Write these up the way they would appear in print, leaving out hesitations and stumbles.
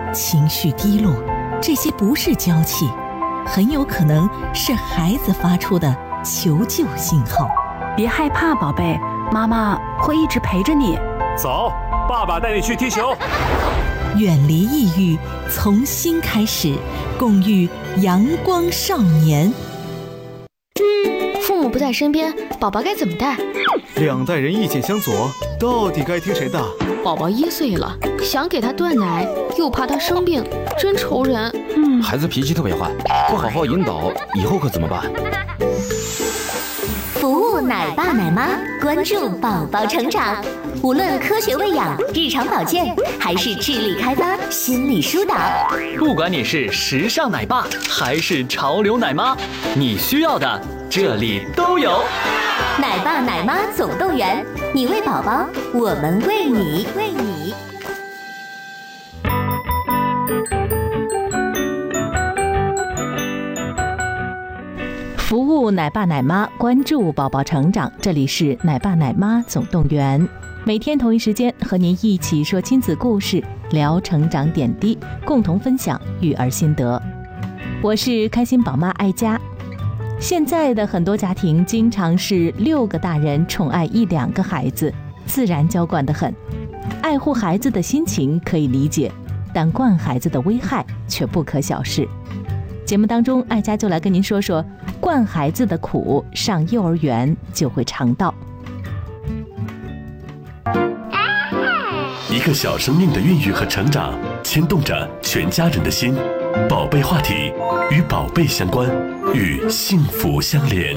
情绪低落，这些不是娇气，很有可能是孩子发出的求救信号。 别害怕，宝贝，妈妈会一直陪着你。 走，爸爸带你去踢球。 远离抑郁，从新开始，共育阳光少年。 父母不在身边，宝宝该怎么带？ 两代人意见相左，到底该听谁的？ 宝宝1岁了，想给他断奶，又怕他生病，真愁人。 孩子脾气特别坏，不好好引导，以后可怎么办？ 服务奶爸奶妈，关注宝宝成长。无论科学喂养、日常保健，还是智力开发、心理疏导， 不管你是时尚奶爸还是潮流奶妈，你需要的这里都有。 奶爸奶妈总动员，你喂宝宝，我们喂你。 服务奶爸奶妈，关注宝宝成长，这里是奶爸奶妈总动员。每天同一时间和您一起说亲子故事，聊成长点滴，共同分享育儿心得。我是开心宝妈爱佳。现在的很多家庭经常是6个大人宠爱1、2个孩子，自然娇惯得很。爱护孩子的心情可以理解，但惯孩子的危害却不可小视。节目当中，爱佳就来跟您说说惯孩子的苦，上幼儿园就会尝到。 一个小生命的孕育和成长，牵动着全家人的心。宝贝话题，与宝贝相关，与幸福相连。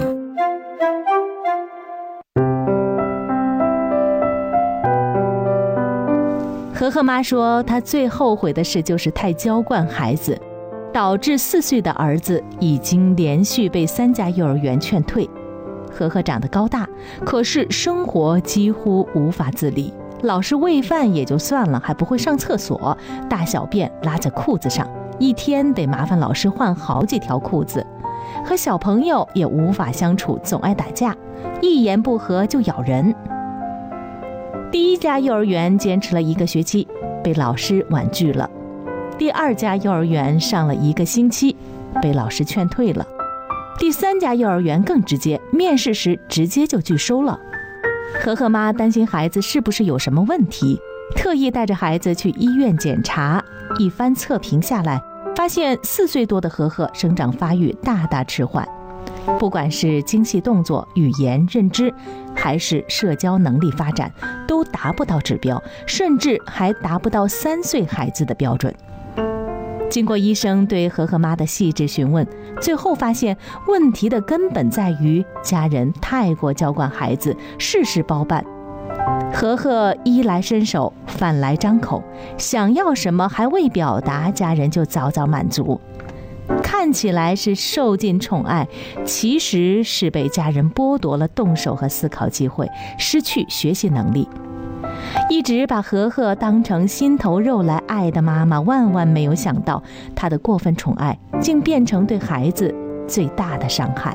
和和妈说，她最后悔的事就是太娇惯孩子，导致4岁的儿子已经连续被3家幼儿园劝退。和和长得高大，可是生活几乎无法自理。老是喂饭也就算了，还不会上厕所，大小便拉在裤子上，一天得麻烦老师换好几条裤子。和小朋友也无法相处，总爱打架，一言不合就咬人。第1家幼儿园坚持了1个学期，被老师婉拒了。第2家幼儿园上了1个星期，被老师劝退了。第3家幼儿园更直接，面试时直接就拒收了。和和妈担心孩子是不是有什么问题，特意带着孩子去医院检查。一番测评下来，发现4岁多的和和生长发育大大迟缓，不管是精细动作、语言、认知，还是社交能力发展，都达不到指标，甚至还达不到3岁孩子的标准。经过医生对和和妈的细致询问，最后发现问题的根本在于家人太过娇惯孩子，事事包办。和和衣来伸手，饭来张口，想要什么还未表达，家人就早早满足。看起来是受尽宠爱，其实是被家人剥夺了动手和思考机会，失去学习能力。一直把和和当成心头肉来爱的妈妈，万万没有想到，她的过分宠爱竟变成对孩子最大的伤害。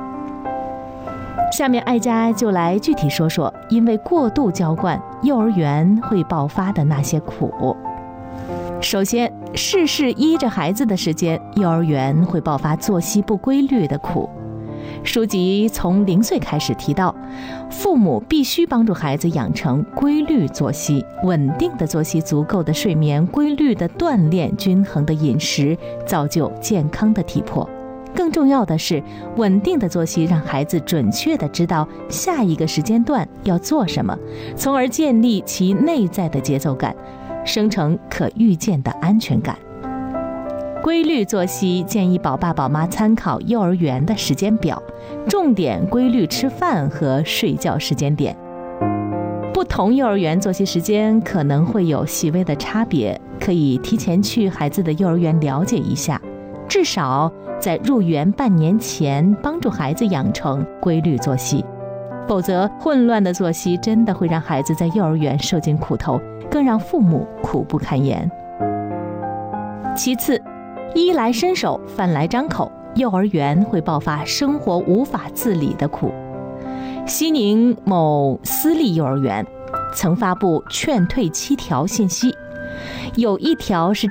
下面爱佳就来具体说说，因为过度娇惯，幼儿园会爆发的那些苦。首先，事事依着孩子的时间，幼儿园会爆发作息不规律的苦。书籍从0岁开始提到，父母必须帮助孩子养成规律作息，稳定的作息，足够的睡眠，规律的锻炼，均衡的饮食，造就健康的体魄。更重要的是，稳定的作息让孩子准确地知道下一个时间段要做什么，从而建立其内在的节奏感，生成可预见的安全感。规律作息建议宝爸宝妈参考幼儿园的时间表，重点规律吃饭和睡觉时间点。不同幼儿园作息时间可能会有细微的差别，可以提前去孩子的幼儿园了解一下，至少在入园半年前帮助孩子养成规律作息。否则，混乱的作息真的会让孩子在幼儿园受尽苦头，更让父母苦不堪言。其次，衣来伸手，饭来张口，幼儿园会爆发生活无法自理的苦。西宁某私立幼儿园曾发布劝退7条信息，有1条是